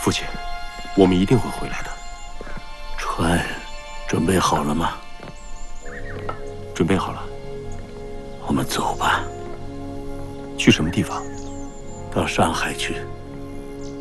父亲，我们一定会回来的。 船准备好了吗？ 准备好了。 我们走吧。 去什么地方？ 到上海去。